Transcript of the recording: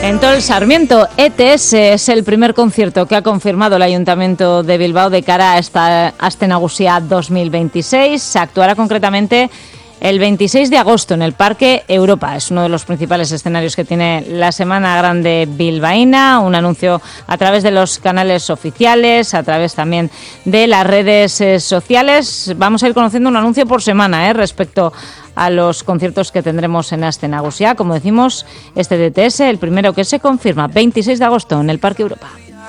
En todo el Sarmiento, ETS es el primer concierto que ha confirmado el Ayuntamiento de Bilbao de cara a esta Aste Nagusia 2026. Se actuará concretamente el 26 de agosto en el Parque Europa. Es uno de los principales escenarios que tiene la Semana Grande bilbaína. Un anuncio a través de los canales oficiales, a través también de las redes sociales. Vamos a ir conociendo un anuncio por semana respecto a los conciertos que tendremos en Aste Nagusia. Como decimos, este de ETS, el primero que se confirma, 26 de agosto en el Parque Europa.